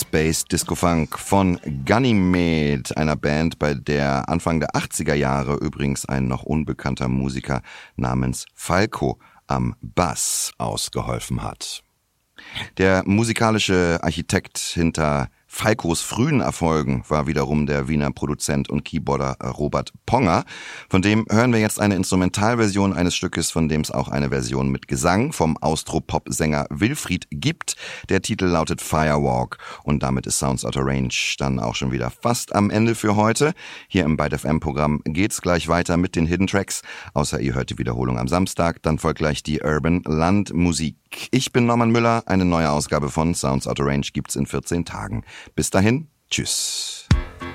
Space Disco Funk von Ganymede, einer Band, bei der Anfang der 80er Jahre übrigens ein noch unbekannter Musiker namens Falco am Bass ausgeholfen hat. Der musikalische Architekt hinter Falcos frühen Erfolgen war wiederum der Wiener Produzent und Keyboarder Robert Ponger. Von dem hören wir jetzt eine Instrumentalversion eines Stückes, von dem es auch eine Version mit Gesang vom Austropop-Sänger Wilfried gibt. Der Titel lautet Firewalk und damit ist Sounds Out of Range dann auch schon wieder fast am Ende für heute. Hier im Byte FM-Programm geht's gleich weiter mit den Hidden Tracks. Außer ihr hört die Wiederholung am Samstag, dann folgt gleich die Urban Landmusik. Ich bin Norman Müller, eine neue Ausgabe von Sounds Out of Range gibt's in 14 Tagen. Bis dahin, tschüss.